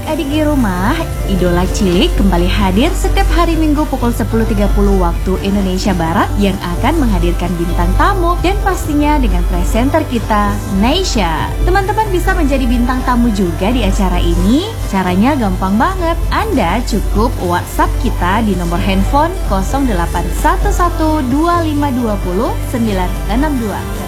adik-adik di rumah, Idola Cilik kembali hadir setiap hari Minggu pukul 10.30 waktu Indonesia Barat yang akan menghadirkan bintang tamu dan pastinya dengan presenter kita, Neysha. Teman-teman bisa menjadi bintang tamu juga di acara ini. Caranya gampang banget. Anda cukup WhatsApp kita di nomor handphone 08112520 962.